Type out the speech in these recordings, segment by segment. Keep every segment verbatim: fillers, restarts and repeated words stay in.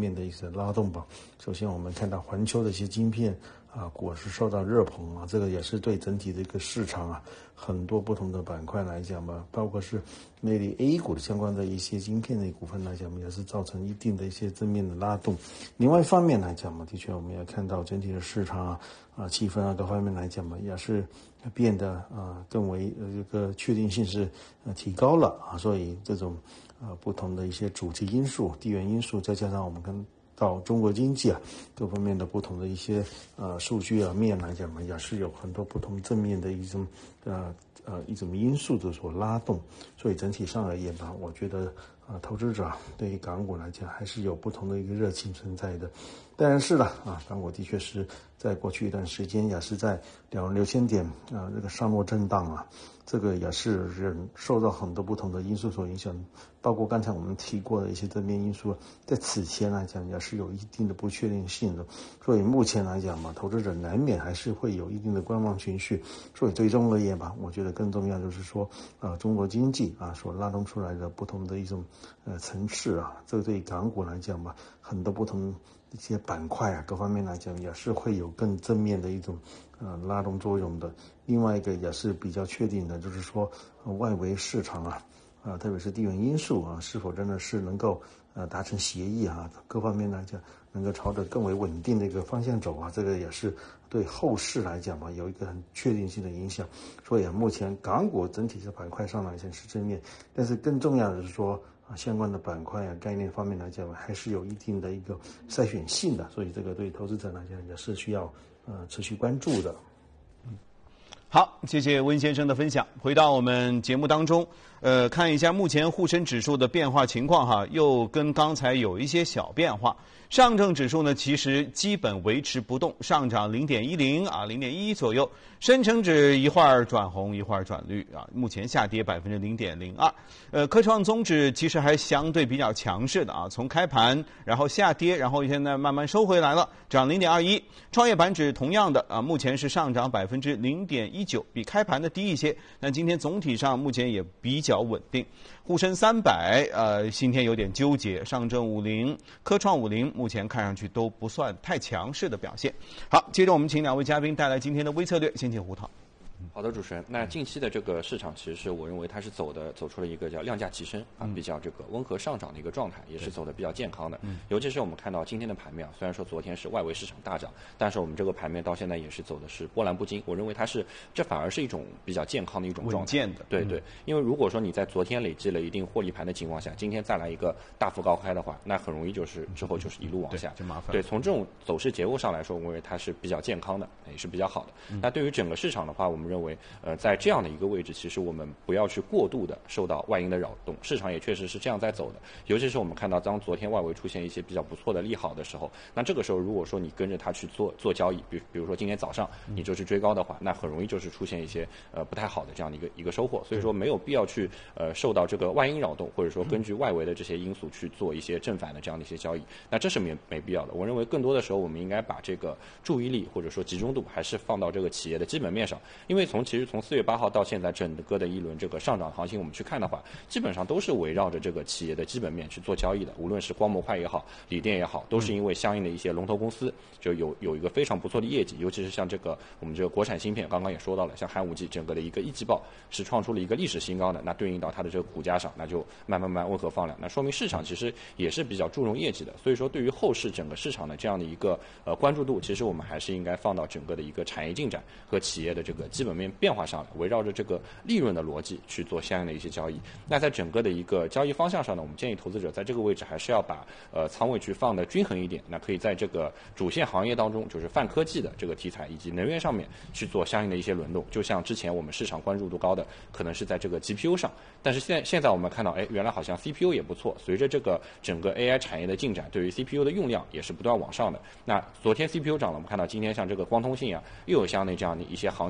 面的一些拉动吧。首先我们看到环球的一些晶片啊，股市受到热捧啊，这个也是对整体的一个市场啊，很多不同的板块来讲吧，包括是内地 A 股的相关的一些晶片的股份来讲，也是造成一定的一些正面的拉动。另外一方面来讲嘛，的确我们也看到整体的市场啊、啊气氛啊各方面来讲嘛，也是变得啊更为呃这个确定性是呃提高了啊，所以这种呃不同的一些主题因素、地缘因素，再加上我们跟到中国经济啊各方面的不同的一些呃数据啊面来讲嘛，也是有很多不同正面的一种呃呃一种因素的所拉动，所以整体上而言吧，我觉得啊、呃、投资者对于港股来讲还是有不同的一个热情存在的。但是了啊，港股的确是在过去一段时间也是在两万六千点啊这个上落震荡啊，这个也是人受到很多不同的因素所影响，包括刚才我们提过的一些正面因素，在此前来讲也是有一定的不确定性的，所以目前来讲嘛，投资者难免还是会有一定的观望情绪。所以最终而言吧，我觉得更重要就是说，呃，中国经济啊所拉动出来的不同的一种呃层次啊，这个对港股来讲吧，很多不同一些板块啊，各方面来讲也是会有更正面的一种呃拉动作用的。另外一个也是比较确定的，就是说、呃、外围市场啊，啊、呃，特别是地缘因素啊，是否真的是能够呃达成协议啊，各方面来讲能够朝着更为稳定的一个方向走啊，这个也是对后市来讲嘛有一个很确定性的影响。所以啊，目前港股整体的板块上来讲是正面，但是更重要的是说。啊，相关的板块啊、概念方面来讲，还是有一定的一个筛选性的，所以这个对投资者来讲也是需要呃持续关注的。 嗯，好，谢谢温先生的分享。回到我们节目当中，呃，看一下目前沪深指数的变化情况哈，又跟刚才有一些小变化。上证指数呢，其实基本维持不动，上涨零点一零啊，零点一一左右。深成指一会儿转红，一会儿转绿啊，目前下跌百分之零点零二。呃，科创综指其实还相对比较强势的啊，从开盘然后下跌，然后现在慢慢收回来了，涨零点二一。创业板指同样的啊，目前是上涨百分之零点一九，比开盘的低一些，但今天总体上目前也比较稳定。沪深三百呃，今天有点纠结，上证五零、科创五零目前看上去都不算太强势的表现。好，接着我们请两位嘉宾带来今天的微策略，先请胡涛。 好的，主持人。那近期的这个市场，其实是我认为它是走的走出了一个叫量价齐升啊，比较这个温和上涨的一个状态，也是走的比较健康的。嗯，尤其是我们看到今天的盘面啊，虽然说昨天是外围市场大涨，但是我们这个盘面到现在也是走的是波澜不惊。我认为它是这反而是一种比较健康的一种状态。 稳健的， 对对。因为如果说你在昨天累积了一定获利盘的情况下，今天再来一个大幅高开的话，那很容易就是之后就是一路往下， 就麻烦。 对，从这种走势结构上来说，我认为它是比较健康的，也是比较好的。嗯、那对于整个市场的话，我们认为，呃，在这样的一个位置，其实我们不要去过度的受到外因的扰动，市场也确实是这样在走的。尤其是我们看到，当昨天外围出现一些比较不错的利好的时候，那这个时候如果说你跟着它去做做交易，比比如说今天早上你就去追高的话，那很容易就是出现一些呃不太好的这样的一个一个收获。所以说没有必要去呃受到这个外因扰动，或者说根据外围的这些因素去做一些正反的这样的一些交易，那这是没没必要的。我认为更多的时候，我们应该把这个注意力或者说集中度还是放到这个企业的基本面上，因为从其实从四月八号到现在整个的一轮这个上涨行情，我们去看的话，基本上都是围绕着这个企业的基本面去做交易的。无论是光模块也好，锂电也好，都是因为相应的一些龙头公司就有有一个非常不错的业绩，尤其是像这个我们这个国产芯片，刚刚也说到了，像寒武纪整个的一个一季报是创出了一个历史新高的，那对应到它的这个股价上，那就慢慢慢温和放量，那说明市场其实也是比较注重业绩的。所以说，对于后市整个市场的这样的一个呃关注度，其实我们还是应该放到整个的一个产业进展和企业的这个基本面变化上来，围绕着这个利润的逻辑去做相应的一些交易。那在整个的一个交易方向上呢，我们建议投资者在这个位置还是要把呃仓位去放的均衡一点，那可以在这个主线行业当中，就是泛科技的这个题材以及能源上面去做相应的一些轮动。就像之前我们市场关注度高的，可能是在这个 G P U 上，但是现在现在我们看到，哎，原来好像 C P U 也不错。随着这个整个 A I 产业的进展，对于 C P U 的用量也是不断往上的。那昨天 C P U 涨了，我们看到今天像这个光通信啊，又有相应这样的一些行情，包括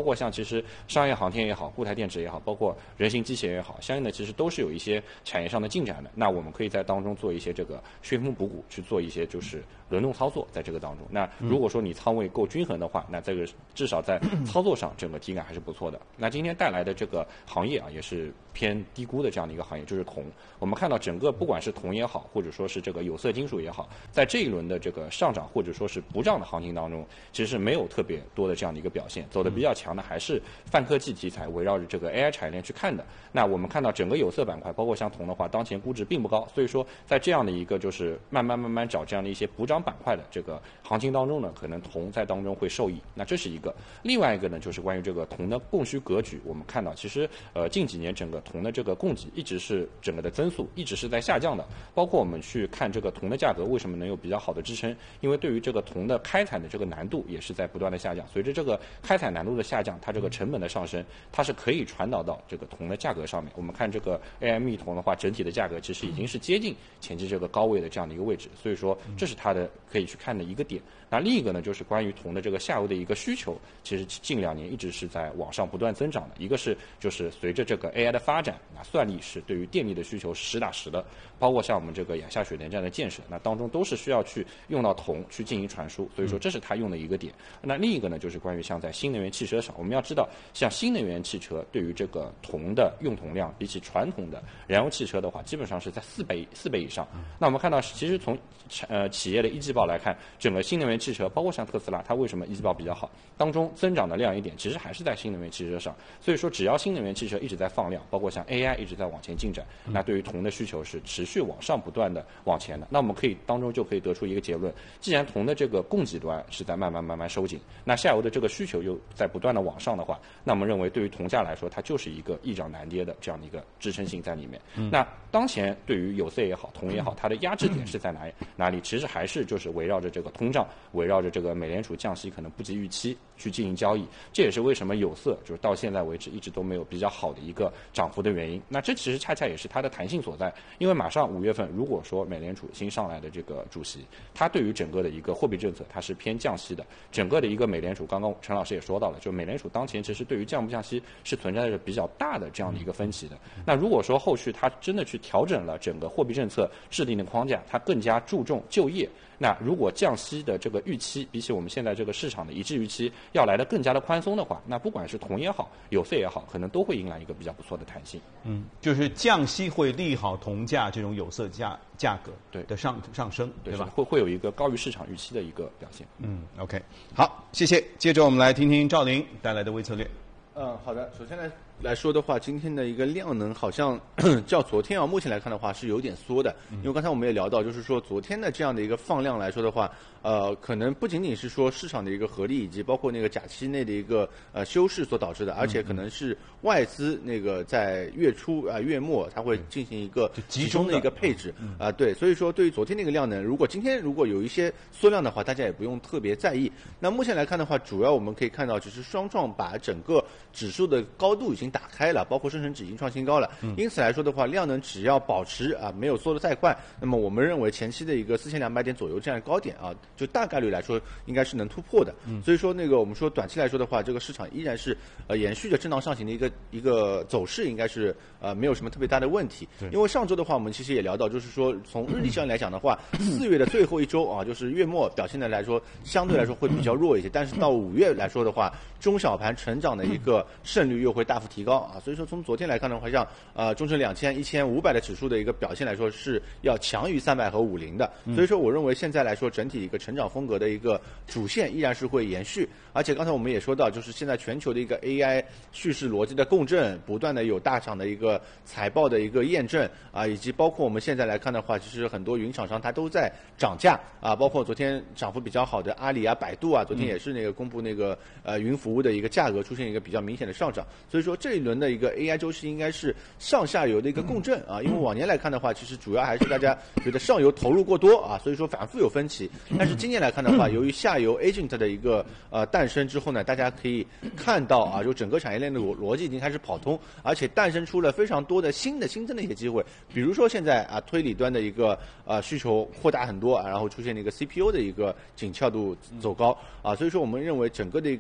括像其实商业航天也好，固态电池也好，包括人形机械也好，相应的其实都是有一些产业上的进展的。那我们可以在当中做一些这个旋风补骨，去做一些就是轮动操作，在这个当中。那如果说你仓位够均衡的话，那这个至少在操作上整个体感还是不错的。那今天带来的这个行业啊，也是偏低估的这样的一个行业，就是铜。我们看到整个不管是铜也好，或者说是这个有色金属也好，在这一轮的这个上涨或者说是不涨的行情当中，其实是没有特别多的这样的一个表现，走的比较强的还是泛科技题材，围绕着这个 A I 产业链去看的。那我们看到整个有色板块，包括像铜的话，当前估值并不高，所以说在这样的一个就是慢慢慢慢找这样的一些补涨板块的这个行情当中呢，可能铜在当中会受益。那这是一个，另外一个呢，就是关于这个铜的供需格局，我们看到其实呃近几年整个铜的这个供给一直是整个的增速一直是在下降的，包括我们去看这个铜的价格为什么能有比较好的支撑，因为对于这个铜的开采的这个难度也是在不断的下降，随着这个开采难度的下降，它这个成本的上升，它是可以传导到这个铜的价格上面。我们看这个 A M E 铜的话，整体的价格其实已经是接近前期这个高位的这样的一个位置，所以说这是它的可以去看的一个点。那另一个呢，就是关于铜的这个下游的一个需求，其实近两年一直是在往上不断增长的。一个是就是随着这个 A I 的发展，那算力是对于电力的需求是实打实的，包括像我们这个亚夏水电站的建设，那当中都是需要去用到铜去进行传输，所以说这是它用的一个点。那另一个呢，就是关于像在新能源汽车上，我们要知道，像新能源汽车对于这个铜的用铜量，比起传统的燃油汽车的话，基本上是在四倍四倍以上。那我们看到，其实从呃企业的一季报来看，整个新能源汽车，包括像特斯拉，它为什么一季报比较好？当中增长的亮一点，其实还是在新能源汽车上。所以说，只要新能源汽车一直在放量，包括像 A I 一直在往前进展，那对于铜的需求是持续往上不断的往前的。那我们可以当中就可以得出一个结论：既然铜的这个供给端是在慢慢慢慢收紧，那下游的这个需求又在不断的往上的话，那我们认为对于铜价来说，它就是一个易涨难跌的这样的一个支撑性在里面。嗯、那当前对于有色也好，铜也好，它的压制点是在哪里？哪里？其实还是就是围绕着这个通胀，围绕着这个美联储降息可能不及预期去进行交易。这也是为什么有色就是到现在为止一直都没有比较好的一个涨幅的原因。那这其实恰恰也是它的弹性所在，因为马上五月份，如果说美联储新上来的这个主席，他对于整个的一个货币政策它是偏降息的，整个的一个美联储，刚刚陈老师也说到了，就美联储当前其实对于降不降息是存在着比较大的这样的一个分歧的。那如果说后续它真的去调整了整个货币政策制定的框架，它更加注重就业，那如果降息的这个预期比起我们现在这个市场的一致预期要来的更加的宽松的话，那不管是铜也好，有色也好，可能都会迎来一个比较不错的弹性。 嗯，就是降息会利好铜价这种有色价价格对的上上升， 对, 对吧？ 会会有一个高于市场预期的一个表现。 嗯 ，OK， 好，谢谢。接着我们来听听赵林带来的微策略。 嗯，好的。首先来来说的话，今天的一个量能好像较昨天啊，目前来看的话是有点缩的。因为刚才我们也聊到，就是说昨天的这样的一个放量来说的话，呃，可能不仅仅是说市场的一个合力，以及包括那个假期内的一个呃休市所导致的，而且可能是外资那个在月初啊、呃、月末它会进行一个集中的一个配置啊、呃，对，所以说对于昨天那个量能，如果今天如果有一些缩量的话，大家也不用特别在意。那目前来看的话，主要我们可以看到，只是双创把整个指数的高度已经打开了，包括深成指已经创新高了。因此来说的话，量能只要保持啊没有缩得太快，那么我们认为前期的一个四千两百点左右这样的高点啊，就大概率来说应该是能突破的。所以说那个我们说短期来说的话，这个市场依然是呃延续着震荡上行的一个一个走势，应该是呃没有什么特别大的问题。因为上周的话，我们其实也聊到，就是说从日历上来讲的话，四月的最后一周啊，就是月末表现的来说相对来说会比较弱一些，但是到五月来说的话，中小盘成长的一个胜率又会大幅提高啊，所以说从昨天来看的话，像呃中证两千、一千五百的指数的一个表现来说是要强于三百和五零的，所以说我认为现在来说整体一个成长风格的一个主线依然是会延续，而且刚才我们也说到，就是现在全球的一个 A I 叙事逻辑的共振，不断的有大厂的一个财报的一个验证啊，以及包括我们现在来看的话，其实很多云厂商它都在涨价啊，包括昨天涨幅比较好的阿里啊、百度啊，昨天也是那个公布那个呃云服务的一个价格出现一个比较明显的上涨，所以说这一轮的一个 A I 周期应该是上下游的一个共振啊，因为往年来看的话，其实主要还是大家觉得上游投入过多啊，所以说反复有分歧。但是今年来看的话，由于下游 agent 的一个呃诞生之后呢，大家可以看到啊，就整个产业链的逻逻辑已经开始跑通，而且诞生出了非常多的新的新增的一些机会，比如说现在啊推理端的一个呃需求扩大很多啊，然后出现了一个 C P U 的一个紧俏度走高啊，所以说我们认为整个的一个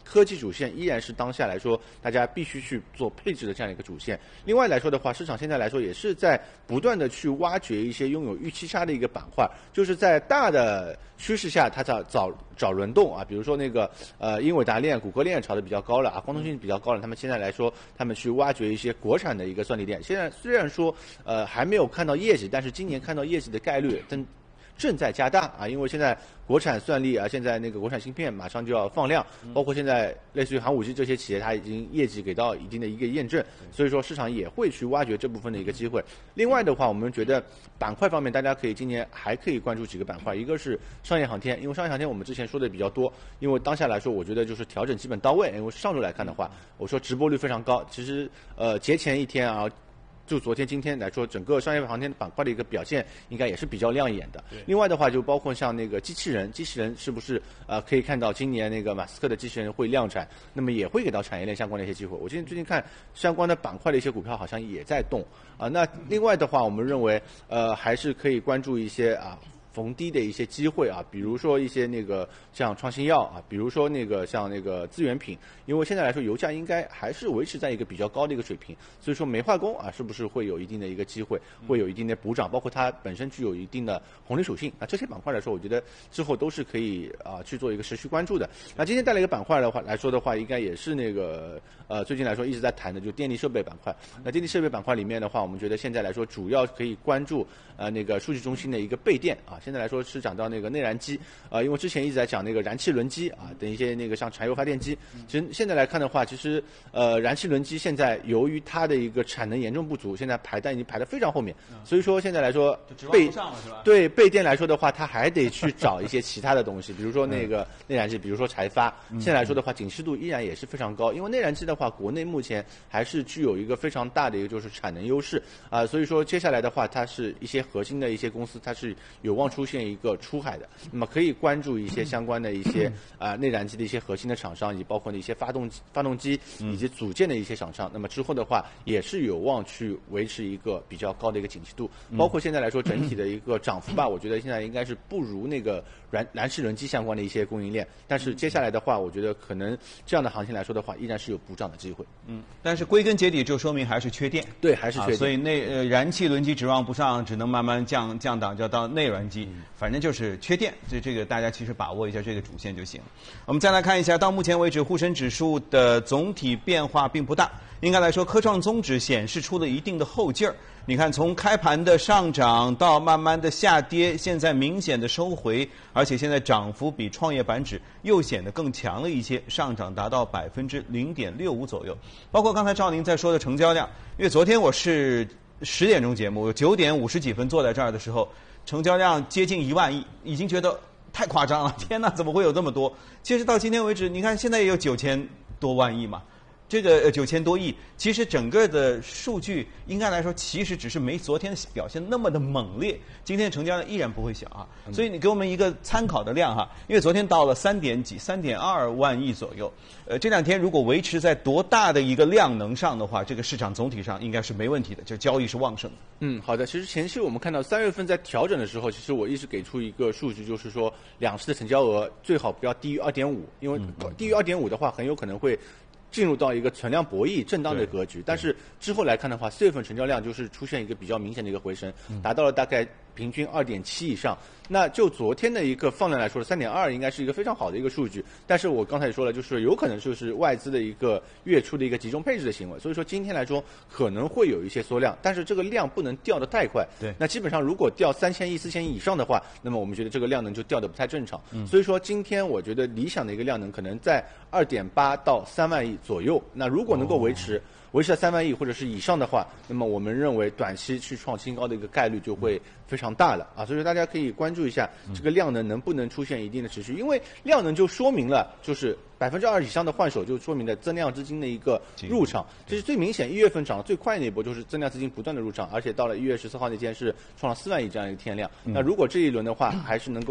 科技主线依然是当下来说大家必须去做配置的这样一个主线。另外来说的话，市场现在来说也是在不断的去挖掘一些拥有预期差的一个板块，就是在大的趋势下，它找找找轮动啊，比如说那个呃英伟达链、谷歌链炒得比较高了啊，光通讯比较高了，他们现在来说，他们去挖掘一些国产的一个算力链。现在虽然说呃还没有看到业绩，但是今年看到业绩的概率正正在加大啊，因为现在国产算力啊，现在那个国产芯片马上就要放量，包括现在类似于寒武纪这些企业，它已经业绩给到一定的一个验证，所以说市场也会去挖掘这部分的一个机会。另外的话，我们觉得板块方面，大家可以今年还可以关注几个板块，一个是商业航天，因为商业航天我们之前说的比较多，因为当下来说，我觉得就是调整基本到位。因为上周来看的话，我说直播率非常高，其实呃节前一天啊。就昨天、今天来说，整个商业航天板块的一个表现应该也是比较亮眼的。另外的话，就包括像那个机器人，机器人是不是呃可以看到今年那个马斯克的机器人会量产，那么也会给到产业链相关的一些机会。我今天最近看相关的板块的一些股票好像也在动啊。那另外的话，我们认为呃还是可以关注一些啊。逢低的一些机会啊，比如说一些那个像创新药啊，比如说那个像那个资源品，因为现在来说油价应该还是维持在一个比较高的一个水平，所以说煤化工啊是不是会有一定的一个机会，会有一定的补涨，包括它本身具有一定的红利属性啊，这些板块来说，我觉得之后都是可以啊去做一个持续关注的。那今天带来一个板块的话来说的话，应该也是那个呃最近来说一直在谈的，就电力设备板块。那电力设备板块里面的话，我们觉得现在来说主要可以关注呃那个数据中心的一个备电啊。现在来说是讲到那个内燃机啊、呃，因为之前一直在讲那个燃气轮机啊等一些那个像柴油发电机，其实现在来看的话，其实呃燃气轮机现在由于它的一个产能严重不足，现在排单已经排得非常后面，所以说现在来说备对备电来说的话，它还得去找一些其他的东西，比如说那个内燃机，比如说柴发，现在来说的话，景气度依然也是非常高，因为内燃机的话，国内目前还是具有一个非常大的一个就是产能优势啊、呃，所以说接下来的话，它是一些核心的一些公司，它是有望出现一个出海的，那么可以关注一些相关的一些啊、呃、内燃机的一些核心的厂商，以及包括一些发动机、发动机以及组件的一些厂商。那么之后的话，也是有望去维持一个比较高的一个景气度。包括现在来说，整体的一个涨幅吧，我觉得现在应该是不如那个燃燃气轮机相关的一些供应链。但是接下来的话，我觉得可能这样的行情来说的话，依然是有补涨的机会。 嗯，但是归根结底就说明还是缺电。 对，还是缺电。 啊、所以内呃燃气轮机指望不上，只能慢慢降降档，就要到内燃机。嗯、反正就是缺电，这这个大家其实把握一下这个主线就行了。我们再来看一下，到目前为止，沪深指数的总体变化并不大。应该来说，科创综指显示出了一定的后劲儿。你看，从开盘的上涨到慢慢的下跌，现在明显的收回，而且现在涨幅比创业板指又显得更强了一些，上涨达到百分之零点六五左右。包括刚才赵宁在说的成交量，因为昨天我是十点钟节目，九点五十几分坐在这儿的时候，成交量接近一万亿，已经觉得太夸张了，天哪，怎么会有这么多？其实到今天为止，你看现在也有九千多万亿嘛。这个九千多亿，其实整个的数据应该来说，其实只是没昨天表现那么的猛烈。今天成交量依然不会小啊，所以你给我们一个参考的量哈，因为昨天到了三点几、三点二万亿左右。呃，这两天如果维持在多大的一个量能上的话，这个市场总体上应该是没问题的，就交易是旺盛的。 嗯，好的。其实前期我们看到三月份在调整的时候，其实我一直给出一个数据，就是说两市的成交额最好不要低于二点五，因为低于二点五的话，很有可能会进入到一个存量博弈震荡的格局，但是之后来看的话，四月份成交量就是出现一个比较明显的一个回升，达到了大概平均 二点七 以上。那就昨天的一个放量来说 三点二 应该是一个非常好的一个数据，但是我刚才也说了，就是有可能就是外资的一个月初的一个集中配置的行为，所以说今天来说可能会有一些缩量，但是这个量不能掉得太快。 对， 那基本上如果掉三千亿、四千亿以上的话，那么我们觉得这个量能就掉得不太正常。嗯，所以说今天我觉得理想的一个量能可能在 二点八 到三万亿左右。那如果能够维持、哦、维持在三万亿或者是以上的话，那么我们认为短期去创新高的一个概率就会非常大了啊！所以说大家可以关注一下这个量能能不能出现一定的持续，因为量能就说明了就是百分之二以上的换手，就说明了增量资金的一个入场，这是最明显。一月份涨得最快的一波就是增量资金不断的入场，而且到了一月十四号那天是创了四万亿这样一个天量。那如果这一轮的话还是能够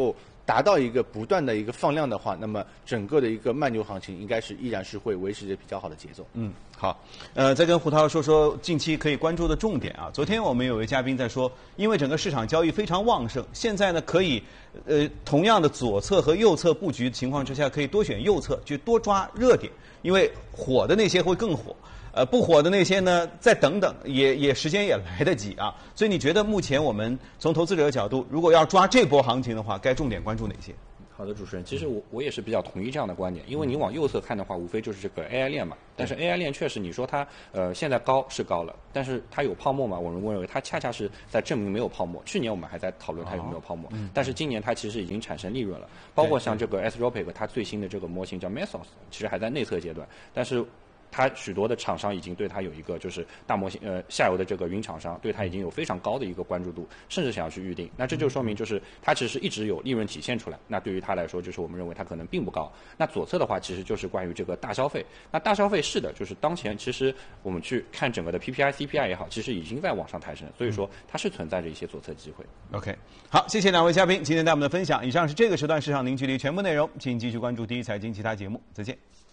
达到一个不断的一个放量的话，那么整个的一个慢牛行情应该是依然是会维持着比较好的节奏。 嗯，好，呃，再跟胡涛说说近期可以关注的重点啊。昨天我们有位嘉宾在说，因为整个市场交易非常旺盛，现在呢可以，呃，同样的左侧和右侧布局的情况之下，可以多选右侧，去多抓热点，因为火的那些会更火。呃，不火的那些呢，再等等，也也时间也来得及啊。所以你觉得目前我们从投资者的角度，如果要抓这波行情的话，该重点关注哪些？ 好的，主持人，其实我我也是比较同意这样的观点，因为你往右侧看的话，无非就是这个 A I 链嘛。但是 A I 链确实，你说它呃现在高是高了，但是它有泡沫吗？我们认为它恰恰是在证明没有泡沫。去年我们还在讨论它有没有泡沫，哦嗯、但是今年它其实已经产生利润了。包括像这个 Anthropic 它最新的这个模型叫 Mesos， 其实还在内测阶段，但是。它许多的厂商已经对它有一个就是大模型呃下游的这个云厂商对它已经有非常高的一个关注度，甚至想要去预定。那这就说明就是它其实一直有利润体现出来。那对于它来说，就是我们认为它可能并不高。那左侧的话，其实就是关于这个大消费。那大消费是的，就是当前其实我们去看整个的 P P I、C P I 也好，其实已经在往上抬升，所以说它是存在着一些左侧机会。 OK， 好，谢谢两位嘉宾今天带我们的分享。以上是这个时段市场零距离全部内容，请继续关注第一财经其他节目，再见。